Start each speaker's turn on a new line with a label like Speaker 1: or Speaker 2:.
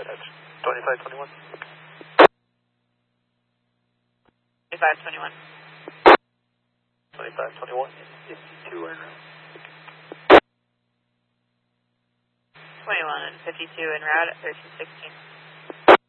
Speaker 1: that's 2521.
Speaker 2: 2521.
Speaker 1: 2521, 52 en route.
Speaker 2: 21 and 52 en route at 1316.